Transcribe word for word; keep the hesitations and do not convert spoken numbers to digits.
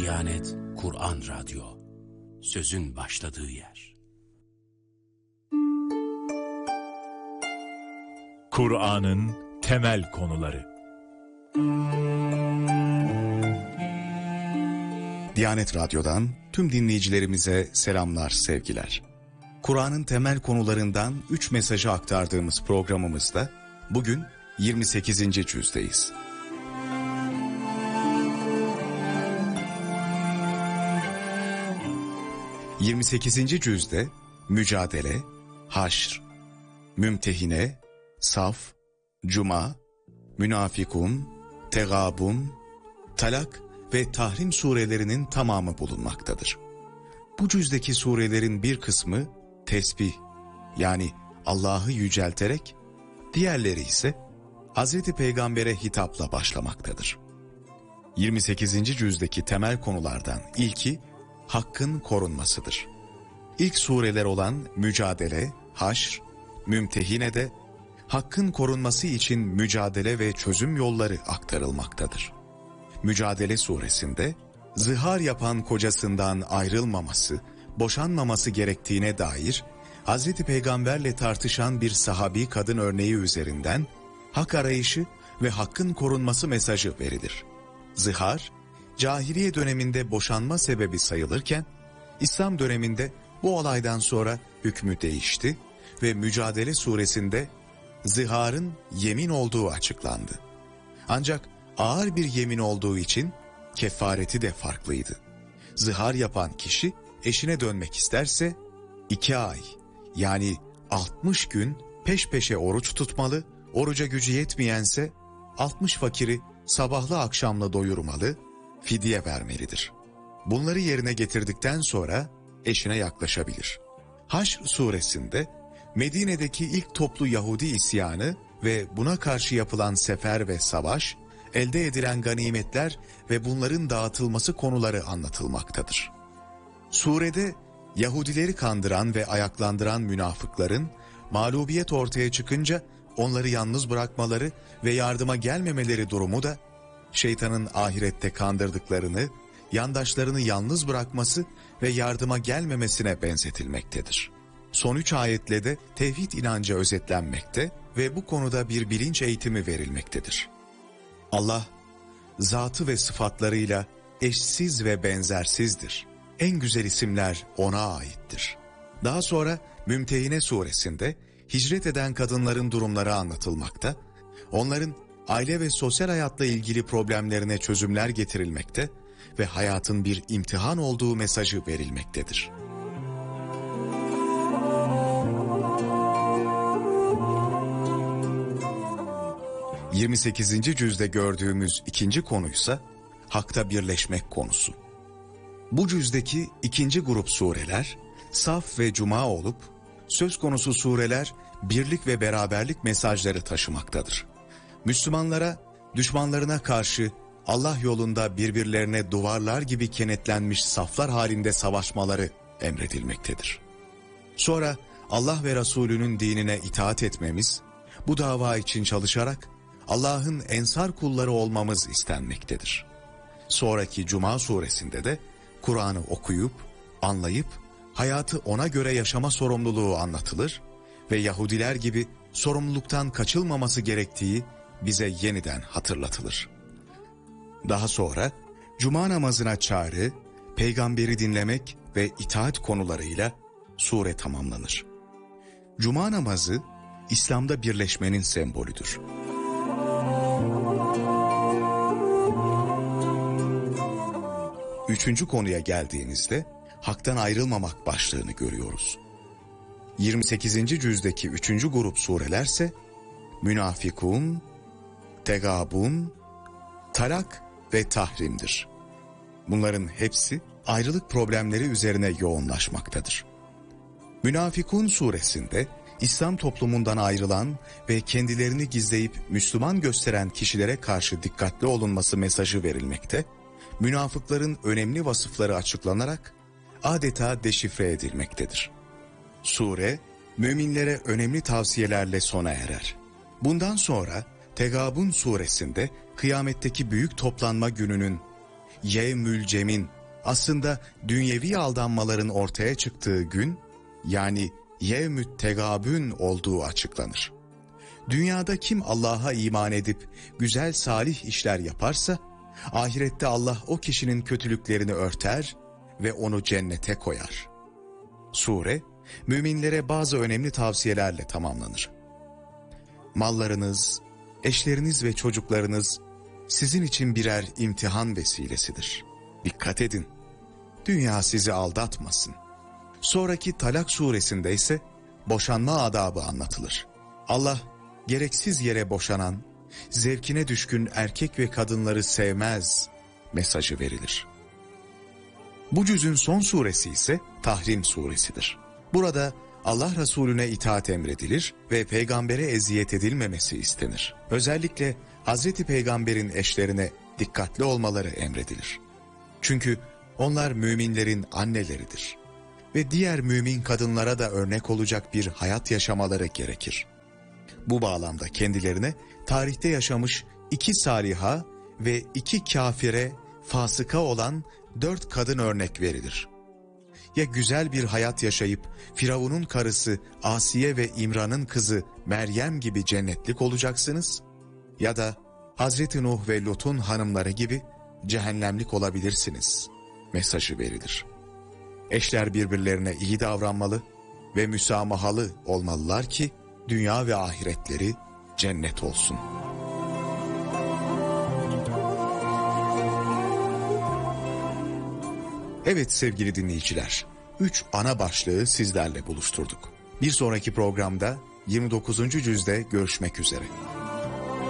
Diyanet Kur'an Radyo, sözün başladığı yer. Kur'an'ın temel konuları. Diyanet Radyo'dan tüm dinleyicilerimize selamlar, sevgiler. Kur'an'ın temel konularından üç mesajı aktardığımız programımızda bugün yirmi sekizinci cüzdeyiz. yirmi sekizinci cüzde mücadele, haşr, mümtehine, saf, cuma, münafikun, tegabun, talak ve tahrim surelerinin tamamı bulunmaktadır. Bu cüzdeki surelerin bir kısmı tesbih, yani Allah'ı yücelterek, diğerleri ise Hazreti Peygamber'e hitapla başlamaktadır. yirmi sekizinci cüzdeki temel konulardan ilki hakkın korunmasıdır. İlk sureler olan mücadele, haşr, mümtehine'de hakkın korunması için mücadele ve çözüm yolları aktarılmaktadır. Mücadele suresinde zihar yapan kocasından ayrılmaması, boşanmaması gerektiğine dair Hazreti Peygamberle tartışan bir sahabi kadın örneği üzerinden hak arayışı ve hakkın korunması mesajı verilir. Zihar, cahiliye döneminde boşanma sebebi sayılırken, İslam döneminde bu olaydan sonra hükmü değişti ve Mücadele suresinde ziharın yemin olduğu açıklandı. Ancak ağır bir yemin olduğu için kefareti de farklıydı. Zihar yapan kişi eşine dönmek isterse iki ay yani altmış gün peş peşe oruç tutmalı, oruca gücü yetmeyense altmış fakiri sabahlı akşamla doyurmalı, fidye vermelidir. Bunları yerine getirdikten sonra eşine yaklaşabilir. Haşr suresinde Medine'deki ilk toplu Yahudi isyanı ve buna karşı yapılan sefer ve savaş, elde edilen ganimetler ve bunların dağıtılması konuları anlatılmaktadır. Surede Yahudileri kandıran ve ayaklandıran münafıkların mağlubiyet ortaya çıkınca onları yalnız bırakmaları ve yardıma gelmemeleri durumu da şeytanın ahirette kandırdıklarını, yandaşlarını yalnız bırakması ve yardıma gelmemesine benzetilmektedir. Son üç ayetle de tevhid inancı özetlenmekte ve bu konuda bir bilinç eğitimi verilmektedir. Allah, zatı ve sıfatlarıyla eşsiz ve benzersizdir. En güzel isimler O'na aittir. Daha sonra Mümtehine suresinde hicret eden kadınların durumları anlatılmakta, onların aile ve sosyal hayatla ilgili problemlerine çözümler getirilmekte ve hayatın bir imtihan olduğu mesajı verilmektedir. yirmi sekizinci cüzde gördüğümüz ikinci konuysa hakta birleşmek konusu. Bu cüzdeki ikinci grup sureler Saf ve Cuma olup söz konusu sureler birlik ve beraberlik mesajları taşımaktadır. Müslümanlara düşmanlarına karşı Allah yolunda birbirlerine duvarlar gibi kenetlenmiş saflar halinde savaşmaları emredilmektedir. Sonra Allah ve Resulünün dinine itaat etmemiz, bu dava için çalışarak Allah'ın ensar kulları olmamız istenmektedir. Sonraki Cuma suresinde de Kur'an'ı okuyup, anlayıp, hayatı ona göre yaşama sorumluluğu anlatılır ve Yahudiler gibi sorumluluktan kaçılmaması gerektiği bize yeniden hatırlatılır. Daha sonra Cuma namazına çağrı, peygamberi dinlemek ve itaat konularıyla sure tamamlanır. Cuma namazı İslam'da birleşmenin sembolüdür. Üçüncü konuya geldiğimizde haktan ayrılmamak başlığını görüyoruz. yirmi sekizinci cüzdeki üçüncü grup surelerse münafikun, tegabun, talak ve tahrimdir. Bunların hepsi ayrılık problemleri üzerine yoğunlaşmaktadır. Münafikun suresinde İslam toplumundan ayrılan ve kendilerini gizleyip Müslüman gösteren kişilere karşı dikkatli olunması mesajı verilmekte, münafıkların önemli vasıfları açıklanarak adeta deşifre edilmektedir. Sure, müminlere önemli tavsiyelerle sona erer. Bundan sonra Tegabun suresinde kıyametteki büyük toplanma gününün Yevmül Cem'in aslında dünyevi aldanmaların ortaya çıktığı gün, yani yevmü't tegabün olduğu açıklanır. Dünyada kim Allah'a iman edip güzel salih işler yaparsa, ahirette Allah o kişinin kötülüklerini örter ve onu cennete koyar. Sure, müminlere bazı önemli tavsiyelerle tamamlanır. Mallarınız, eşleriniz ve çocuklarınız sizin için birer imtihan vesilesidir. Dikkat edin, dünya sizi aldatmasın. Sonraki Talak suresinde ise boşanma adabı anlatılır. Allah, gereksiz yere boşanan, zevkine düşkün erkek ve kadınları sevmez mesajı verilir. Bu cüzün son suresi ise Tahrim suresidir. Burada Allah Resulüne itaat emredilir ve peygambere eziyet edilmemesi istenir. Özellikle Hazreti Peygamber'in eşlerine dikkatli olmaları emredilir. Çünkü onlar müminlerin anneleridir ve diğer mümin kadınlara da örnek olacak bir hayat yaşamaları gerekir. Bu bağlamda kendilerine tarihte yaşamış iki saliha ve iki kafire, fasıka olan dört kadın örnek verilir. Ya güzel bir hayat yaşayıp Firavun'un karısı Asiye ve İmran'ın kızı Meryem gibi cennetlik olacaksınız, ya da Hazreti Nuh ve Lut'un hanımları gibi cehennemlik olabilirsiniz mesajı verilir. Eşler birbirlerine iyi davranmalı ve müsamahalı olmalılar ki dünya ve ahiretleri cennet olsun. Evet sevgili dinleyiciler, üç ana başlığı sizlerle buluşturduk. Bir sonraki programda yirmi dokuzuncu cüzde görüşmek üzere.